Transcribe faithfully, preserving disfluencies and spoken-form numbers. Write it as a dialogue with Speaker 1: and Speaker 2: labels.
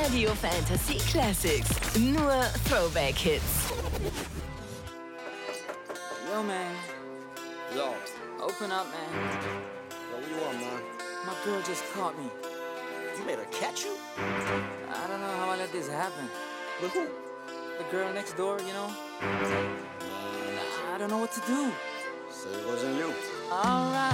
Speaker 1: Radio Fantasy Classics. Nur Throwback-Hits.
Speaker 2: Yo, man.
Speaker 3: Yo.
Speaker 2: Open up, man.
Speaker 3: Yo, what you want, man?
Speaker 2: My girl just caught me.
Speaker 3: You made her catch you?
Speaker 2: I don't know how I let this happen.
Speaker 3: With who?
Speaker 2: The girl next door, you know?
Speaker 3: Man,
Speaker 2: I don't know what to do.
Speaker 3: say it wasn't you.
Speaker 2: Alright.